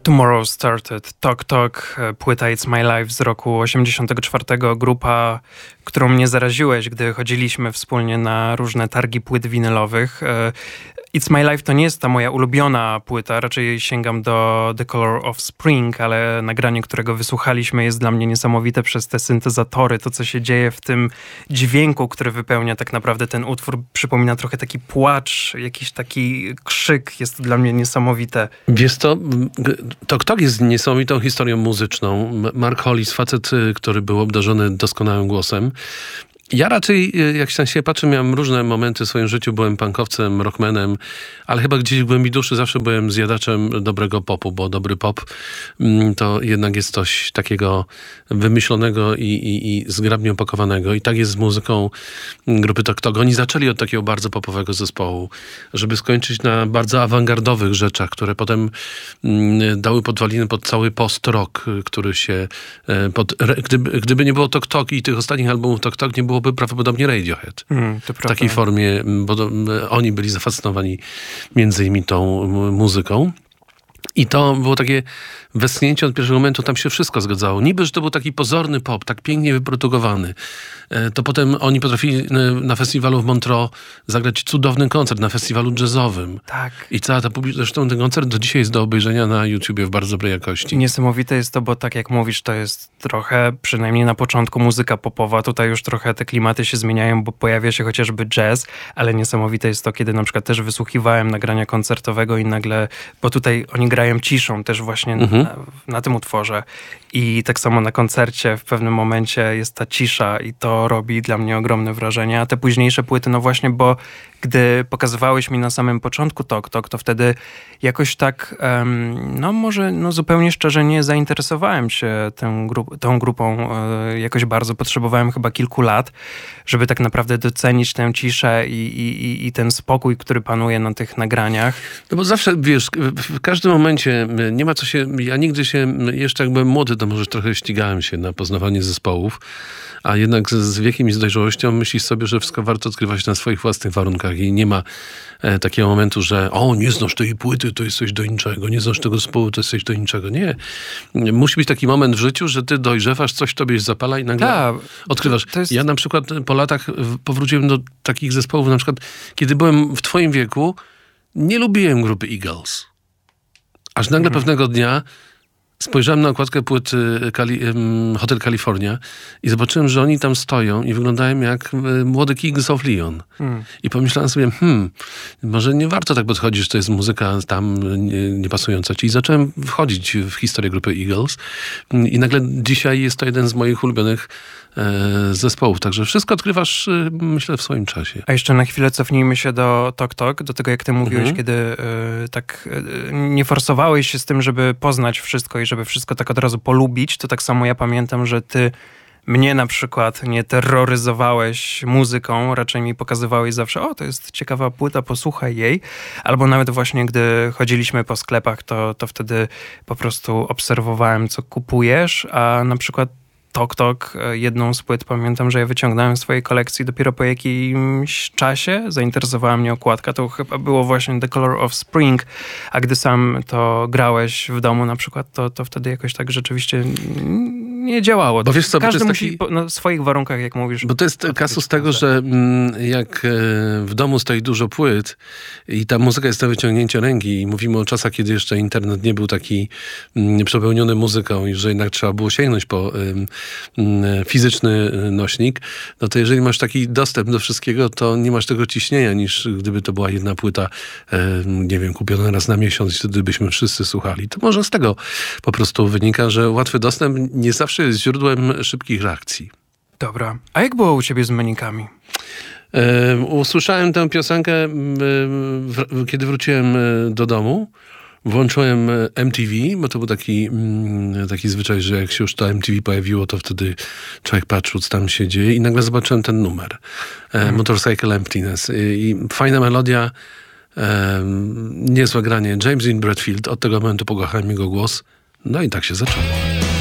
Tomorrow Started, Tok Tok, płyta It's My Life z roku 84, grupa, którą mnie zaraziłeś, gdy chodziliśmy wspólnie na różne targi płyt winylowych. It's My Life to nie jest ta moja ulubiona płyta, raczej sięgam do The Color of Spring, ale nagranie, którego wysłuchaliśmy, jest dla mnie niesamowite przez te syntezatory, to co się dzieje w tym dźwięku, który wypełnia tak naprawdę ten utwór, przypomina trochę taki płacz, jakiś taki krzyk, jest to dla mnie niesamowite. Wiesz co, Tok Tok jest niesamowitą historią muzyczną. Mark Hollis, facet, który był obdarzony doskonałym głosem. Ja raczej, jak się na siebie patrzę, miałem różne momenty w swoim życiu. Byłem punkowcem, rockmanem, ale chyba gdzieś w głębi duszy zawsze byłem zjadaczem dobrego popu, bo dobry pop to jednak jest coś takiego wymyślonego i zgrabnie opakowanego. I tak jest z muzyką grupy Tok Tok. Oni zaczęli od takiego bardzo popowego zespołu, żeby skończyć na bardzo awangardowych rzeczach, które potem dały podwaliny pod cały post-rock, który się... Gdyby nie było Tok Tok i tych ostatnich albumów Tok Tok, nie byłoby prawdopodobnie Radiohead. W takiej formie, bo oni byli zafascynowani między innymi tą muzyką. I to było takie westchnięcie od pierwszego momentu, tam się wszystko zgadzało. Niby, że to był taki pozorny pop, tak pięknie wyprodukowany. To potem oni potrafili na festiwalu w Montreux zagrać cudowny koncert, na festiwalu jazzowym. Tak. I cała ta publiczność, zresztą ten koncert do dzisiaj jest do obejrzenia na YouTubie w bardzo dobrej jakości. Niesamowite jest to, bo tak jak mówisz, to jest trochę, przynajmniej na początku, muzyka popowa. Tutaj już trochę te klimaty się zmieniają, bo pojawia się chociażby jazz, ale niesamowite jest to, kiedy na przykład też wysłuchiwałem nagrania koncertowego i nagle, bo tutaj oni grają ciszą też właśnie na tym utworze. I tak samo na koncercie w pewnym momencie jest ta cisza i to robi dla mnie ogromne wrażenie. A te późniejsze płyty, no właśnie, bo gdy pokazywałeś mi na samym początku Tok Tok, to wtedy jakoś tak, może zupełnie szczerze nie zainteresowałem się tą grupą jakoś bardzo. Potrzebowałem chyba kilku lat, żeby tak naprawdę docenić tę ciszę i ten spokój, który panuje na tych nagraniach. No bo zawsze, wiesz, w każdym momencie nie ma co się... Ja nigdy się, jeszcze jak byłem młody, to może trochę ścigałem się na poznawanie zespołów, a jednak z wiekiem i z dojrzałością myślisz sobie, że wszystko warto odkrywać na swoich własnych warunkach i nie ma takiego momentu, że nie znasz tej płyty, to jesteś do niczego, nie znasz tego zespołu, to jesteś do niczego. Nie. Musi być taki moment w życiu, że ty dojrzewasz, coś tobie zapala i nagle odkrywasz. Ja na przykład po latach powróciłem do takich zespołów, na przykład kiedy byłem w twoim wieku, nie lubiłem grupy Eagles. Aż nagle pewnego dnia spojrzałem na okładkę płyty Hotel California i zobaczyłem, że oni tam stoją i wyglądają jak młode Kings of Leon. I pomyślałem sobie, może nie warto tak podchodzić, że to jest muzyka tam niepasująca ci. I zacząłem wchodzić w historię grupy Eagles i nagle dzisiaj jest to jeden z moich ulubionych zespołów. Także wszystko odkrywasz, myślę, w swoim czasie. A jeszcze na chwilę cofnijmy się do Tok Tok, do tego, jak ty mówiłeś, kiedy nie forsowałeś się z tym, żeby poznać wszystko i żeby wszystko tak od razu polubić, to tak samo ja pamiętam, że ty mnie na przykład nie terroryzowałeś muzyką, raczej mi pokazywałeś zawsze, to jest ciekawa płyta, posłuchaj jej. Albo nawet właśnie, gdy chodziliśmy po sklepach, to wtedy po prostu obserwowałem, co kupujesz, a na przykład Tok Tok, jedną z płyt pamiętam, że ja wyciągnąłem z swojej kolekcji dopiero po jakimś czasie. Zainteresowała mnie okładka. To chyba było właśnie The Color of Spring, a gdy sam to grałeś w domu na przykład, to wtedy jakoś tak rzeczywiście nie działało. Bo wiesz co, każdy to jest musi na swoich warunkach, jak mówisz. Bo to jest kasus tego, że jak w domu stoi dużo płyt i ta muzyka jest na wyciągnięcie ręki i mówimy o czasach, kiedy jeszcze internet nie był taki przepełniony muzyką i że jednak trzeba było sięgnąć po fizyczny nośnik, no to jeżeli masz taki dostęp do wszystkiego, to nie masz tego ciśnienia, niż gdyby to była jedna płyta, nie wiem, kupiona raz na miesiąc i wtedy byśmy wszyscy słuchali. To może z tego po prostu wynika, że łatwy dostęp nie zawsze jest źródłem szybkich reakcji. Dobra. A jak było u ciebie z menikami? Usłyszałem tę piosenkę, kiedy wróciłem do domu. Włączyłem MTV, bo to był taki zwyczaj, że jak się już to MTV pojawiło, to wtedy człowiek patrzył, co tam się dzieje i nagle zobaczyłem ten numer. Motorcycle Emptiness. I fajna melodia, niezłe granie. James Dean Bradfield, od tego momentu pokochałem jego głos. No i tak się zaczęło.